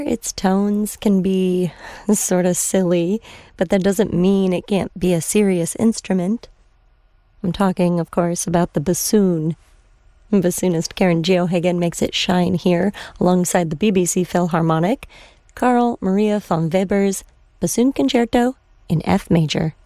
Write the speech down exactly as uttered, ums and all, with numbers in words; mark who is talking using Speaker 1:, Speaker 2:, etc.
Speaker 1: Its tones can be sort of silly, but that doesn't mean it can't be a serious instrument. I'm talking, of course, about the bassoon. Bassoonist Karen Geohagen makes it shine here alongside the B B C Philharmonic, Carl Maria von Weber's Bassoon Concerto in F major.